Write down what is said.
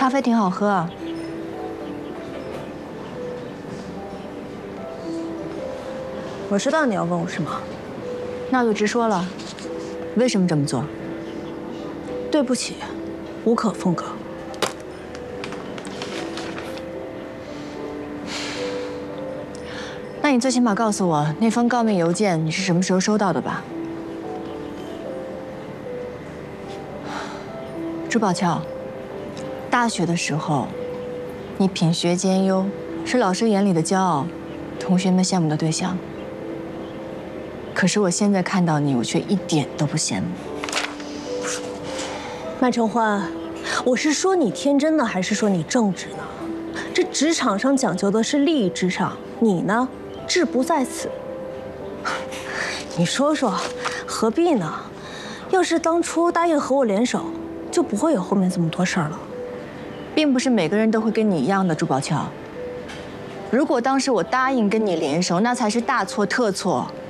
咖啡挺好喝啊。 我知道你要问我什么， 那我就直说了，为什么这么做？ 对不起，无可奉告。 那你最起码告诉我那封告密邮件你是什么时候收到的吧？朱宝乔，大学的时候，你品学兼优，是老师眼里的骄傲，同学们羡慕的对象。可是我现在看到你，我却一点都不羡慕。 麦承欢，我是说你天真呢，还是说你正直呢？这职场上讲究的是利益至上，你呢，志不在此。你说说，何必呢？要是当初答应和我联手，就不会有后面这么多事儿了。 并不是每个人都会跟你一样的，朱宝乔。如果当时我答应跟你联手，那才是大错特错。